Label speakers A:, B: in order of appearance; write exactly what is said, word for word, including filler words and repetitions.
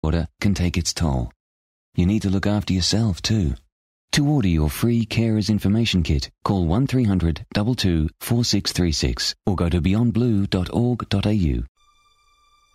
A: order can take its toll. You need to look after yourself too. To order your free Carers Information Kit, call one three hundred, two two, four six three six or go to beyond blue dot org dot a u.